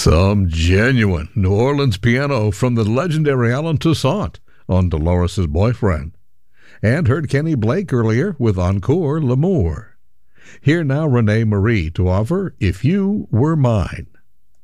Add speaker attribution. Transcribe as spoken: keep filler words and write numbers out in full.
Speaker 1: Some genuine New Orleans piano from the legendary Alan Toussaint on Dolores' Boyfriend. And heard Kenny Blake earlier with Encore L'Amour. Here now Renee Marie to offer If You Were Mine.